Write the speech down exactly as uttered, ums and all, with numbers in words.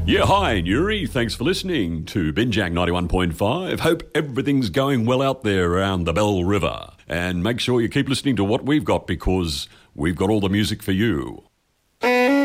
Yeah, hi, Nuri. Thanks for listening to Binjang ninety-one point five. Hope everything's going well out there around the Bell River. And make sure you keep listening to what we've got because we've got all the music for you.